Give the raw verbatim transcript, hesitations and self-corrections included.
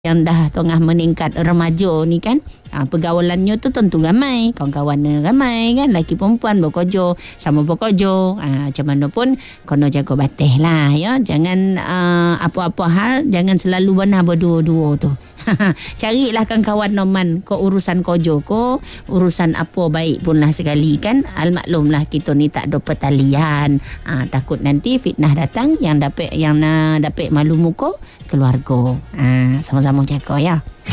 yang dah tengah meningkat remaja ni kan, ha, pergaulannya tu tentu ramai, kawan-kawan ramai kan, lelaki perempuan berkojo, sama berkojo, ha, macam mana pun kena jaga batas lah ya, jangan uh, apa-apa hal jangan selalu benar berdua-dua tu. Carilah kan kawan noman ko urusan kojo ko, urusan apa baik pun lah sekali kan, almaklum lah kita ni tak ada pertalian, ha, takut nanti fitnah datang yang dapat yang na dapat malu muka keluarga. Ha, sama-sama jaga ya.